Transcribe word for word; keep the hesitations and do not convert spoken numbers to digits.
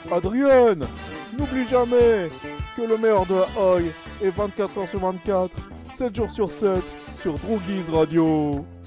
Adrienne, n'oublie jamais que le meilleur de Ahoy est vingt-quatre heures sur vingt-quatre, sept jours sur sept, sur Droogies Radio.